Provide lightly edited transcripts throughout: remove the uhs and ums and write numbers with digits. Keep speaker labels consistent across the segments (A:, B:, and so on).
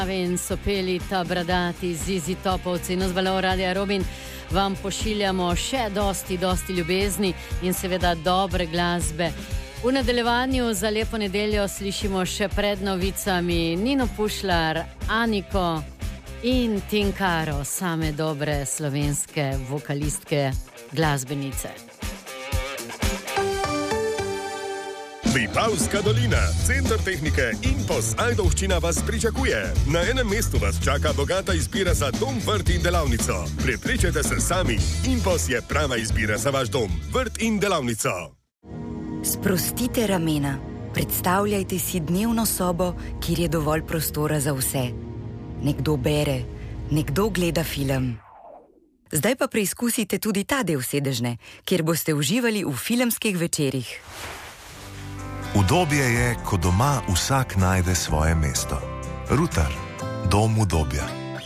A: In so peli ta bradati Zizi Topovci. No, z valov Radia Robin vam pošiljamo še dosti ljubezni in seveda dobre glasbe. V nadaljevanju za lepo nedeljo slišimo še pred novicami Nino Pušlar, Aniko in Tinkaro, same dobre slovenske vokalistke, glasbenice.
B: Vipavska dolina, center tehnike InPos Ajdovščina vas pričakuje. Na enem mestu vas čaka bogata izbira za dom, vrt in delavnico. Prepričajte se sami, InPos je prava izbira za vaš dom, vrt in delavnico.
C: Sprostite ramena. Predstavljajte si dnevno sobo, kjer je dovolj prostora za vse. Nekdo bere, nekdo gleda film. Zdaj pa preizkusite tudi ta del sedežne, kjer boste uživali v filmskih večerih.
D: Udobje je, ko doma vsak najde svoje mesto. Rutar, dom udobja.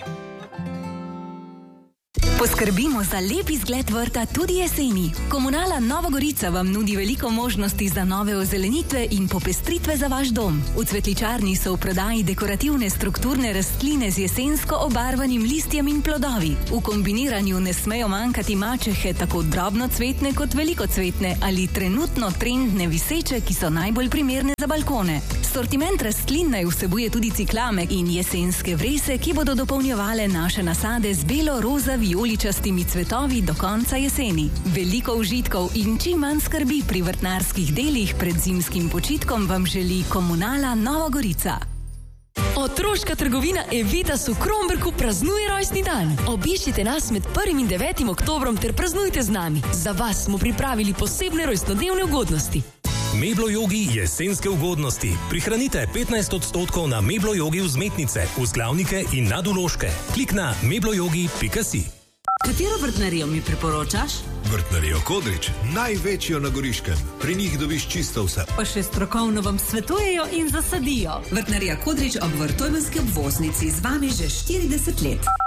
E: Poskrbimo za lep izgled vrta tudi jeseni. Komunala Nova Gorica vam nudi veliko možnosti za nove ozelenitve in popestritve za vaš dom. V cvetličarni so v prodaji dekorativne strukturne rastline z jesensko obarvanim listjem in plodovi. V kombiniranju ne smejo manjkati mačehe, tako drobnocvetne kot velikocvetne ali trenutno trendne viseče, ki so najbolj primerne za balkone. Sortiment rastlin naj vsebuje tudi ciklame in jesenske vrese, ki bodo dopolnjevale naše nasade z belo, roza, vijoličastimi cvetovi do konca jeseni. Veliko užitkov in čim manj skrbi pri vrtnarskih delih pred zimskim počitkom vam želi Komunala Nova Gorica.
F: Otroška trgovina Evitas v Kromberku praznuje rojstni dan. Obiščite nas med 1. in 9. oktobrom ter praznujte z nami. Za vas smo pripravili posebne rojstnodnevne ugodnosti.
G: Meblo Jogi jesenske ugodnosti. Prihranite 15% na Meblo Jogi vzmetnice, vzglavnike in nadvložke. Klik na meblojogi.si.
H: Katero vrtnarijo mi priporočaš?
I: Vrtnarijo Kodrič, največjo na Goriškem. Pri njih dobiš čisto vse.
H: Pa še strokovno vam svetujejo in zasadijo.
J: Vrtnarija Kodrič ob Vrtojmenski obvoznici z vami že 40 let.